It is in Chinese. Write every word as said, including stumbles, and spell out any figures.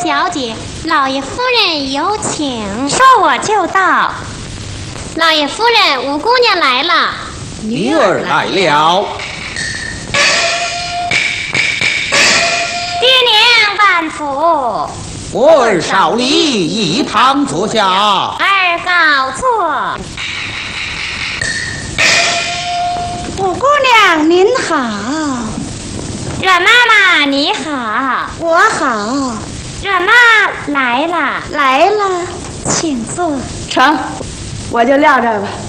小姐，老爷夫人有请。 说我就到。 老爷夫人，五姑娘来了。 女儿来了。 爹娘万福。 我儿少礼，一旁坐下。 儿告错。 五姑娘您好。 阮妈妈你好。 我好。 阮妈来了。 来了，请坐。 成，我就撂这儿吧。